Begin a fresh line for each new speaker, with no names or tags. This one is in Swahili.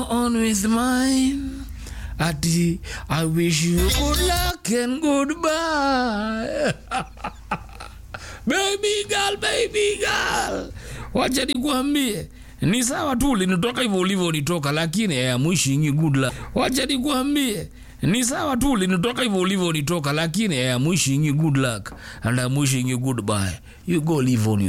on with mine. Ati, I wish you good luck and goodbye. Baby girl. Wacha nikuambie. Ni sawa tu ulinitoka hivyo ulivyonitoka, lakini I'm wishing you good luck. Wacha nikuambie. Ni sawa tu ulinitoka hivyo ulivyonitoka, lakini I'm wishing you good luck and I'm wishing you goodbye. You go live on